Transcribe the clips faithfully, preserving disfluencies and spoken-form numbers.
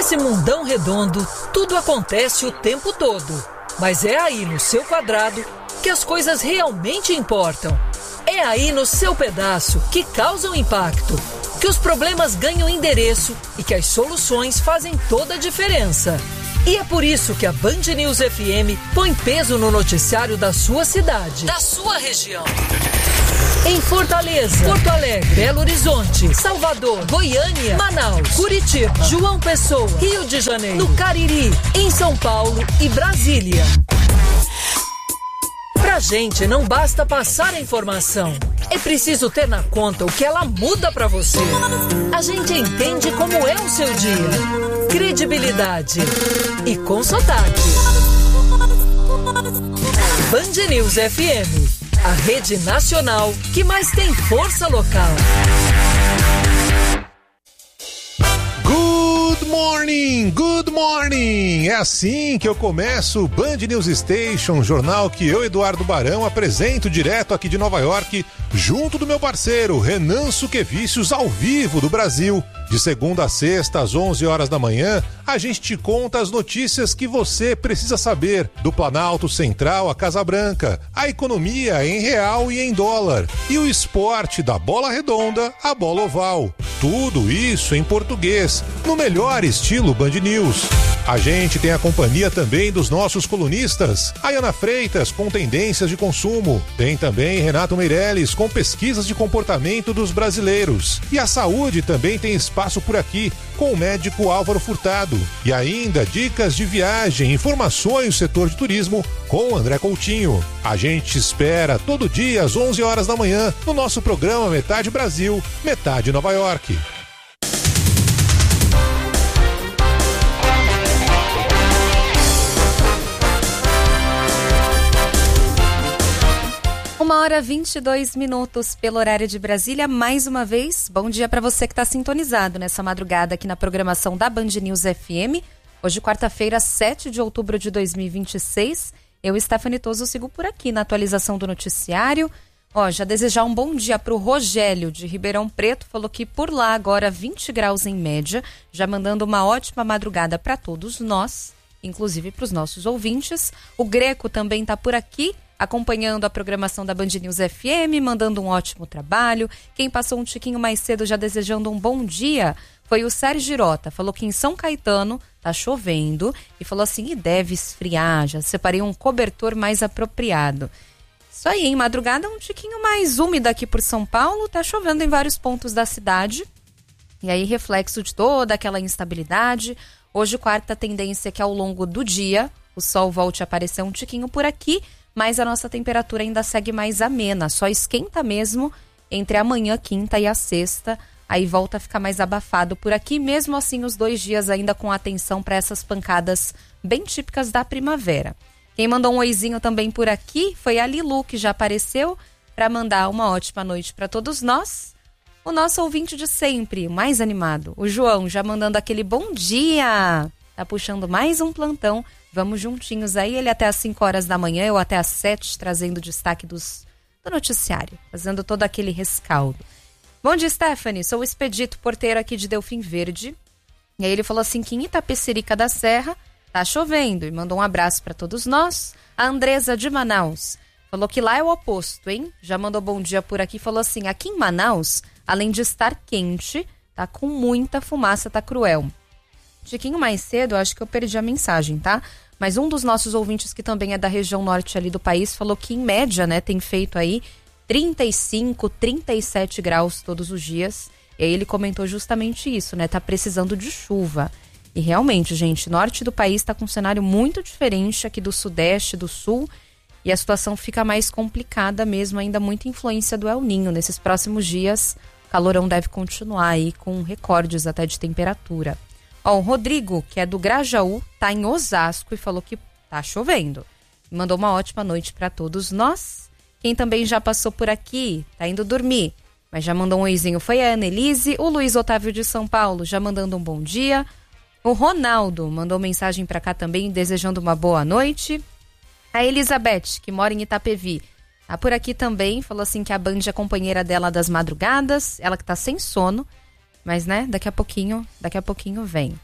Nesse mundão redondo, tudo acontece o tempo todo. Mas é aí no seu quadrado que as coisas realmente importam. É aí no seu pedaço que causam impacto, que os problemas ganham endereço e que as soluções fazem toda a diferença. E é por isso que a Band News F M põe peso no noticiário da sua cidade, da sua região. Em Fortaleza, Porto Alegre, Belo Horizonte, Salvador, Goiânia, Manaus, Curitiba, João Pessoa, Rio de Janeiro, no Cariri, em São Paulo e Brasília. Pra gente não basta passar a informação, é preciso ter na conta o que ela muda pra você. A gente entende como é o seu dia. Credibilidade e com sotaque. Band News F M, a rede nacional que mais tem força local. Good morning, good morning! É assim que eu começo o Band News Station, jornal que eu, Eduardo Barão, apresento direto aqui de Nova York, junto do meu parceiro Renan Suquevicius, ao vivo do Brasil. De segunda a sexta, às onze horas da manhã, a gente te conta as notícias que você precisa saber do Planalto Central à Casa Branca, a economia em real e em dólar, e o esporte da bola redonda à bola oval. Tudo isso em português, no melhor estilo Band News. A gente tem a companhia também dos nossos colunistas, Ayana Freitas com tendências de consumo, tem também Renato Meirelles com pesquisas de comportamento dos brasileiros, e a saúde também tem espaço por aqui com o médico Álvaro Furtado, e ainda dicas de viagem, informações do setor de turismo com o André Coutinho. A gente espera todo dia às onze horas da manhã no nosso programa Metade Brasil, Metade Nova York. Uma hora e vinte e dois minutos pelo horário de Brasília. Mais uma vez, bom dia para você que está sintonizado nessa madrugada aqui na programação da Band News F M. Hoje, quarta-feira, sete de outubro de dois mil e vinte e seis. Eu, Stephanie Toso, sigo por aqui na atualização do noticiário. Ó, já desejar um bom dia para o Rogélio de Ribeirão Preto. Falou que por lá agora vinte graus em média. Já mandando uma ótima madrugada para todos nós, inclusive para os nossos ouvintes. O Greco também está por aqui, acompanhando a programação da Band News F M, mandando um ótimo trabalho. Quem passou um tiquinho mais cedo já desejando um bom dia foi o Sérgio Girota. Falou que em São Caetano tá chovendo e falou assim, e deve esfriar, já separei um cobertor mais apropriado. Isso aí, em madrugada um tiquinho mais úmido aqui por São Paulo, tá chovendo em vários pontos da cidade. E aí reflexo de toda aquela instabilidade. Hoje, quarta, a tendência é que ao longo do dia o sol volte a aparecer um tiquinho por aqui, mas a nossa temperatura ainda segue mais amena, só esquenta mesmo entre a manhã, quinta e a sexta, aí volta a ficar mais abafado por aqui, mesmo assim os dois dias ainda com atenção para essas pancadas bem típicas da primavera. Quem mandou um oizinho também por aqui foi a Lilu, que já apareceu para mandar uma ótima noite para todos nós. O nosso ouvinte de sempre, mais animado, o João, já mandando aquele bom dia, tá puxando mais um plantão. Vamos juntinhos aí, ele até às cinco horas da manhã, eu até às sete, trazendo o destaque dos, do noticiário, fazendo todo aquele rescaldo. Bom dia, Stephanie, sou o Expedito, porteiro aqui de Delfim Verde. E aí ele falou assim, que em Itapecerica da Serra tá chovendo, e mandou um abraço para todos nós. A Andresa de Manaus falou que lá é o oposto, hein? Já mandou bom dia por aqui, falou assim, aqui em Manaus, além de estar quente, tá com muita fumaça, tá cruel. Um tiquinho mais cedo, eu acho que eu perdi a mensagem, tá? Mas um dos nossos ouvintes, que também é da região norte ali do país, falou que em média, né, tem feito aí trinta e cinco, trinta e sete graus todos os dias. E aí ele comentou justamente isso, né, tá precisando de chuva. E realmente, gente, norte do país tá com um cenário muito diferente aqui do sudeste, do sul, e a situação fica mais complicada mesmo, ainda muita influência do El Ninho. Nesses próximos dias, o calorão deve continuar aí com recordes até de temperatura. Ó, o Rodrigo, que é do Grajaú, tá em Osasco e falou que tá chovendo. Mandou uma ótima noite para todos nós. Quem também já passou por aqui, tá indo dormir, mas já mandou um oizinho, foi a Annelise. O Luiz Otávio de São Paulo, já mandando um bom dia. O Ronaldo mandou mensagem para cá também, desejando uma boa noite. A Elizabeth, que mora em Itapevi, tá por aqui também, falou assim que a Band é companheira dela das madrugadas, ela que tá sem sono. Mas, né, daqui a pouquinho, daqui a pouquinho vem.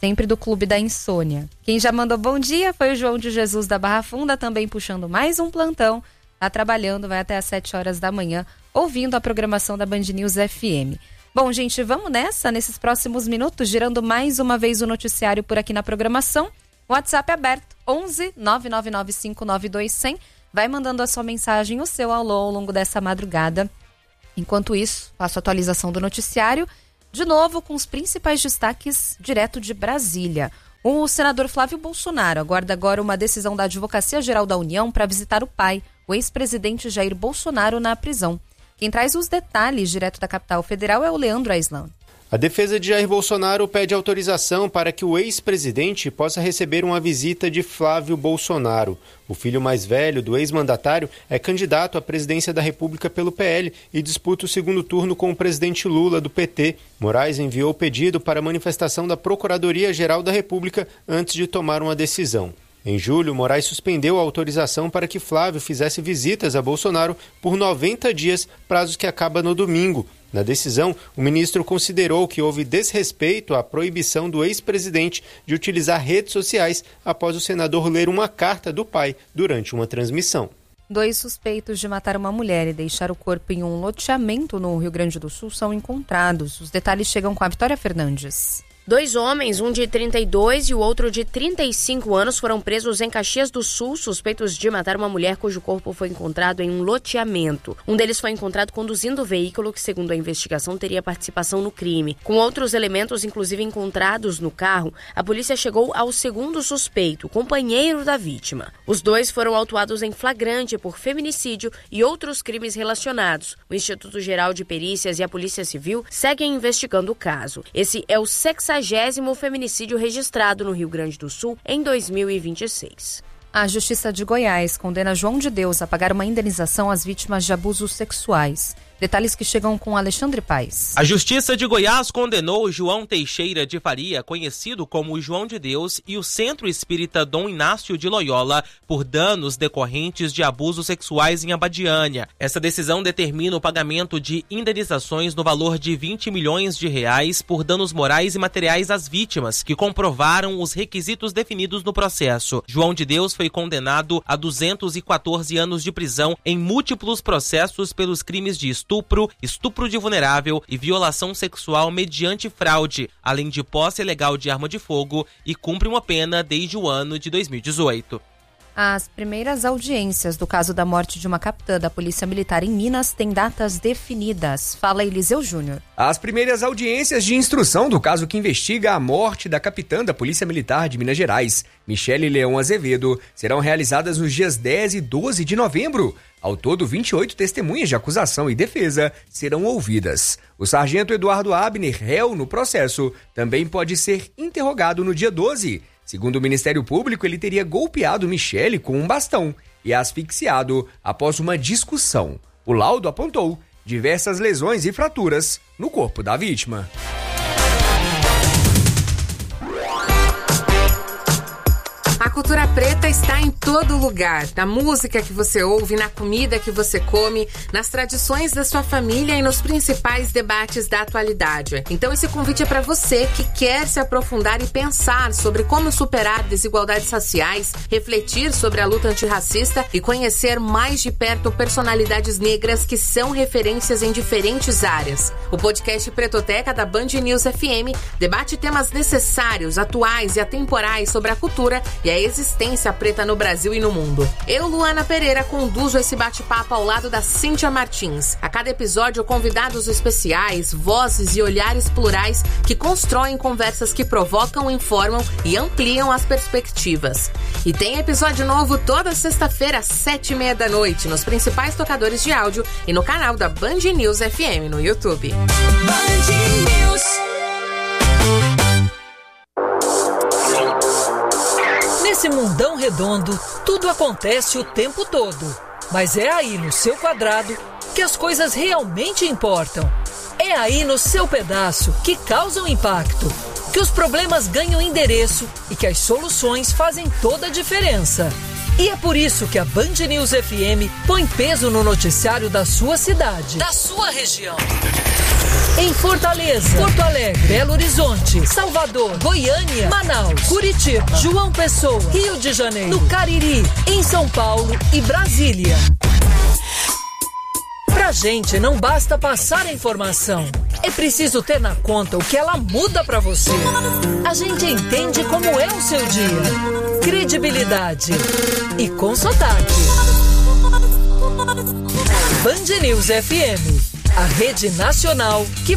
sempre do Clube da Insônia. Quem já mandou bom dia foi o João de Jesus da Barra Funda, também puxando mais um plantão. Tá trabalhando, vai até às sete horas da manhã, ouvindo a programação da Band News F M. Bom, gente, vamos nessa, nesses próximos minutos, girando mais uma vez o noticiário por aqui na programação. WhatsApp aberto, onze nove nove nove cinco nove dois zero zero. Vai mandando a sua mensagem, o seu alô ao longo dessa madrugada. Enquanto isso, faço a atualização do noticiário, de novo com os principais destaques direto de Brasília. O senador Flávio Bolsonaro aguarda agora uma decisão da Advocacia Geral da União para visitar o pai, o ex-presidente Jair Bolsonaro, na prisão. Quem traz os detalhes direto da capital federal é o Leandro Aislan. A defesa de Jair Bolsonaro pede autorização para que o ex-presidente possa receber uma visita de Flávio Bolsonaro. O filho mais velho do ex-mandatário é candidato à presidência da República pelo P L e disputa o segundo turno com o presidente Lula, do P T. Moraes enviou o pedido para a manifestação da Procuradoria-Geral da República antes de tomar uma decisão. Em julho, Moraes suspendeu a autorização para que Flávio fizesse visitas a Bolsonaro por noventa dias, prazo que acaba no domingo. Na decisão, o ministro considerou que houve desrespeito à proibição do ex-presidente de utilizar redes sociais após o senador ler uma carta do pai durante uma transmissão. Dois suspeitos de matar uma mulher e deixar o corpo em um loteamento no Rio Grande do Sul são encontrados. Os detalhes chegam com a Vitória Fernandes. Dois homens, um de trinta e dois e o outro de trinta e cinco anos, foram presos em Caxias do Sul, suspeitos de matar uma mulher cujo corpo foi encontrado em um loteamento. Um deles foi encontrado conduzindo o veículo que, segundo a investigação, teria participação no crime. Com outros elementos, inclusive encontrados no carro, a polícia chegou ao segundo suspeito, companheiro da vítima. Os dois foram autuados em flagrante por feminicídio e outros crimes relacionados. O Instituto Geral de Perícias e a Polícia Civil seguem investigando o caso. Esse é o sexagésimo feminicídio registrado no Rio Grande do Sul em dois mil e vinte e seis. A Justiça de Goiás condena João de Deus a pagar uma indenização às vítimas de abusos sexuais. Detalhes que chegam com Alexandre Paes. A Justiça de Goiás condenou João Teixeira de Faria, conhecido como João de Deus, e o Centro Espírita Dom Inácio de Loyola por danos decorrentes de abusos sexuais em Abadiânia. Essa decisão determina o pagamento de indenizações no valor de vinte milhões de reais por danos morais e materiais às vítimas, que comprovaram os requisitos definidos no processo. João de Deus foi condenado a duzentos e quatorze anos de prisão em múltiplos processos pelos crimes de estupro, Estupro, estupro de vulnerável e violação sexual mediante fraude, além de posse ilegal de arma de fogo, e cumpre uma pena desde o ano de dois mil e dezoito. As primeiras audiências do caso da morte de uma capitã da Polícia Militar em Minas têm datas definidas. Fala Eliseu Júnior. As primeiras audiências de instrução do caso que investiga a morte da capitã da Polícia Militar de Minas Gerais, Michele Leão Azevedo, serão realizadas nos dias dez e doze de novembro. Ao todo, vinte e oito testemunhas de acusação e defesa serão ouvidas. O sargento Eduardo Abner, réu no processo, também pode ser interrogado no dia doze. Segundo o Ministério Público, ele teria golpeado Michele com um bastão e asfixiado após uma discussão. O laudo apontou diversas lesões e fraturas no corpo da vítima. A cultura preta está em todo lugar, na música que você ouve, na comida que você come, nas tradições da sua família e nos principais debates da atualidade. Então esse convite é para você que quer se aprofundar e pensar sobre como superar desigualdades raciais, refletir sobre a luta antirracista e conhecer mais de perto personalidades negras que são referências em diferentes áreas. O podcast Pretoteca da Band News F M debate temas necessários, atuais e atemporais sobre a cultura e a existência preta no Brasil e no mundo. Eu, Luana Pereira, conduzo esse bate-papo ao lado da Cíntia Martins. A cada episódio, convidados especiais, vozes e olhares plurais que constroem conversas que provocam, informam e ampliam as perspectivas. E tem episódio novo toda sexta-feira, às sete e meia da noite, nos principais tocadores de áudio e no canal da Band News F M no YouTube. Band News. Nesse mundão redondo, tudo acontece o tempo todo. Mas é aí no seu quadrado que as coisas realmente importam. É aí no seu pedaço que causam impacto, que os problemas ganham endereço e que as soluções fazem toda a diferença. E é por isso que a Band News F M põe peso no noticiário da sua cidade, da sua região. Em Fortaleza, Porto Alegre, Belo Horizonte, Salvador, Goiânia, Manaus, Curitiba, João Pessoa, Rio de Janeiro, no Cariri, em São Paulo e Brasília. Pra gente não basta passar a informação, é preciso ter na conta o que ela muda pra você. A gente entende como é o seu dia. Credibilidade e com sotaque. Band News F M, a rede nacional que